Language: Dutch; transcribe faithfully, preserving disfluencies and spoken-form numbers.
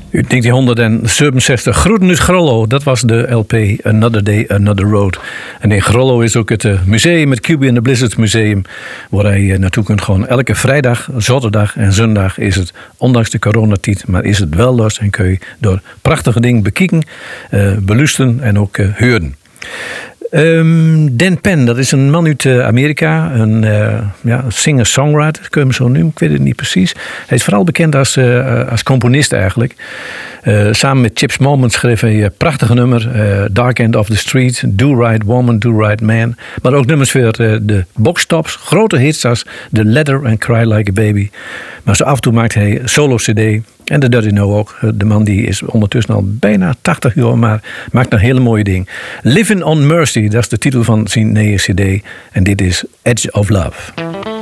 Uit negentienhonderdzevenenzestig, Groeten uit Grollo. Dat was de L P Another Day, Another Road. En in Grollo is ook het uh, museum, het Cuby and the Blizzard Museum, waar hij uh, naartoe kunt gewoon. Elke vrijdag, zaterdag en zondag is het, ondanks de coronatijd, maar is het wel los en kun je door prachtige dingen bekijken, uh, beluisteren en ook uh, horen. Um, Dan Penn, dat is een man uit uh, Amerika, een uh, ja, singer-songwriter, kun je hem zo noemen, ik weet het niet precies. Hij is vooral bekend als, uh, als componist eigenlijk. Uh, samen met Chips Moman schreef hij een prachtige nummer, uh, Dark End of the Street, Do Right Woman, Do Right Man. Maar ook nummers voor uh, de boxtops, grote hits als The Letter and Cry Like a Baby. Maar zo af en toe maakt hij solo-cd. En dat doet hij nou ook. De man die is ondertussen al bijna tachtig jaar, maar maakt een hele mooie ding. Living on Mercy, dat is de titel van zijn nieuwe cd. En dit is Edge of Love.